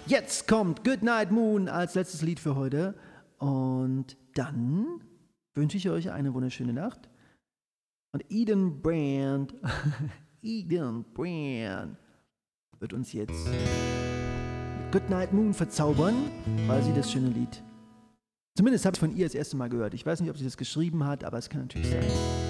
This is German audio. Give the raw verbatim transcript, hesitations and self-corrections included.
Jetzt kommt Goodnight Moon als letztes Lied für heute. Und dann wünsche ich euch eine wunderschöne Nacht. Und Eden Brand, Eden Brand wird uns jetzt mit Goodnight Moon verzaubern, weil sie das schöne Lied, zumindest habe ich von ihr das erste Mal gehört. Ich weiß nicht, ob sie das geschrieben hat, aber es kann natürlich sein.